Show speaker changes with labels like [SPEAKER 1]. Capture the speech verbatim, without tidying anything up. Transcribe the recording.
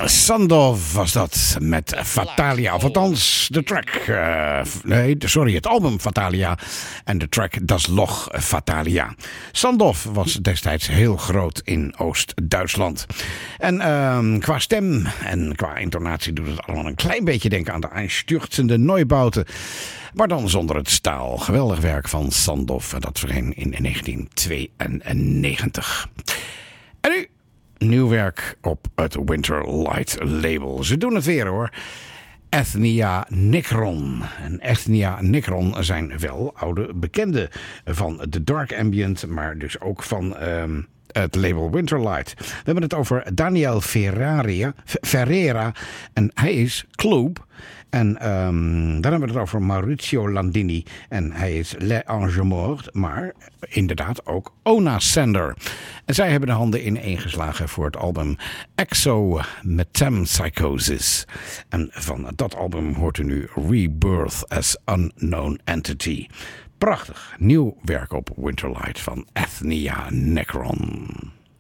[SPEAKER 1] Sandow was dat met Fatalia, of althans de track, uh, nee, sorry, het album Fatalia en de track Das Loch Fatalia. Sandow was destijds heel groot in Oost-Duitsland. En uh, qua stem en qua intonatie doet het allemaal een klein beetje denken aan de einstürzende Neubauten, maar dan zonder het staal. Geweldig werk van Sandow, dat verscheen in negentien tweeënnegentig. En nu nieuw werk op het Winter Light label. Ze doen het weer hoor. Ethnia Necron. En Ethnia Necron zijn wel oude bekenden van de dark ambient, maar dus ook van um, het label Winterlight. We hebben het over Daniel Ferreira, Ferreira en hij is Club. En um, dan hebben we het over Maurizio Landini. En hij is Le Ange Mort, maar inderdaad ook Ona Sander. En zij hebben de handen ineengeslagen voor het album Exo Metempsychosis. En van dat album hoort u nu Rebirth as Unknown Entity. Prachtig, nieuw werk op Winterlight van Ethnia Necron.